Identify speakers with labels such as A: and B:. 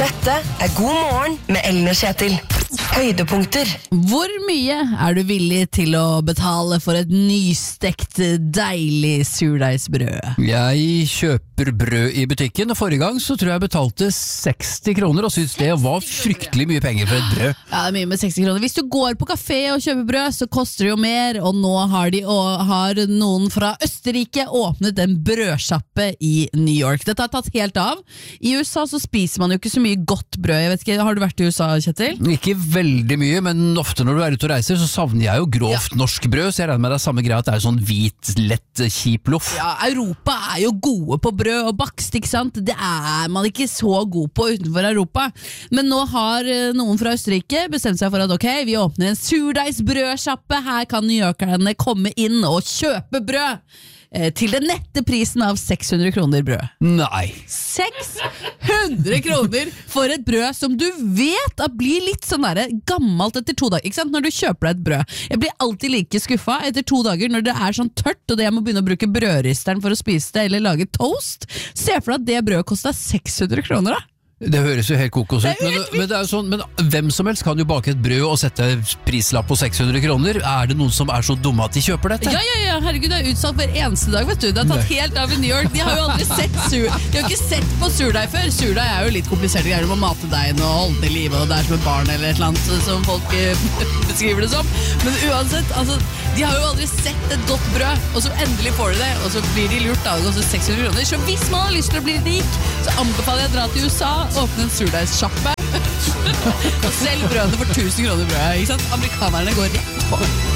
A: Dette God morgen med Ellen og Kjetil. Høydepunkter.
B: Hvor mye du villig til å betale for et nystekt, deilig surdeigsbrød?
C: Jeg kjøper brød i butikken, og forrige gang så tror jeg betalte 60 kroner, og synes det var fryktelig mye penger for et brød.
B: Ja, det er mye med 60 kroner. Hvis du går på kafé og kjøper brød, så koster det jo mer, og nå har noen fra Østerrike åpnet en brødsjappe i New York. Dette har tatt helt av. I USA så spiser man jo ikke så mye godt brød. Jeg vet ikke, har du vært i USA, Kjetil?
C: Ikke veldig mye, men ofte når du er ute og reiser, så savner jeg jo grovt norsk brød, så jeg regner med det er samme greia at det er sånn hvit, lett, kjip loff.
B: Ja, Europa er jo gode på brød og bakst, ikke sant? Det er man ikke så god på utenfor Europa. Men nå har noen fra Østerrike bestemt seg for at ok, vi åpner en surdeigsbrødsjappe. Her kan newyorkerne komme inn og kjøpe brød til den nette prisen av 600 kroner brød.
C: Nei.
B: 600 kroner for et brød som du vet at blir litt sånn der gammelt etter 2 dager, ikke sant? Når du kjøper deg et brød. Jeg blir alltid like skuffet etter 2 dager når det er sånn tørt, og jeg må begynne å bruke brødristeren for å spise det, eller lage toast. Se for deg at det brødet kostet 600 kroner da.
C: Det høres jo helt kokos ut, men det er jo sånn, men hvem som helst kan jo bake et brød og sette prislapp på 600 kroner. Er det noen som er så dumme at de kjøper dette?
B: Ja, herregud, det er utsatt hver eneste dag, vet du. Det har tatt helt av i New York. De har jo aldri sett på surdeig før. Surdeig er jo litt komplisert, du må mate deigen og holde den i live, og det er som et barn eller et eller annet som folk beskriver det som. Men uansett, altså, de har jo aldri sett et godt brød, og så endelig får de det, og så blir de lurt da, og så 600 kroner. Så hvis man har lyst til å bli rik, så anbefaler jeg å dra til USA, åpne en surdeigsjappe og selg brødene for 1000 kroner brød, ikke sant? Amerikanerne går rett på.